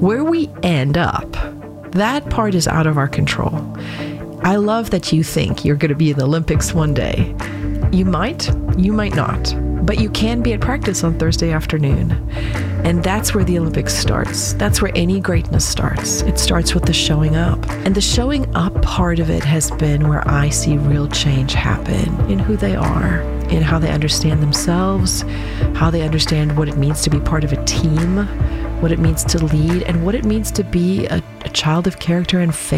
Where we end up, that part is out of our control. I love that you think you're going to be in the Olympics one day. You might not, but you can be at practice on Thursday afternoon. And that's where the Olympics starts. That's where any greatness starts. It starts with the showing up. And the showing up part of it has been where I see real change happen in who they are, in how they understand themselves, how they understand what it means to be part of a team, what it means to lead, and what it means to be a child of character and faith.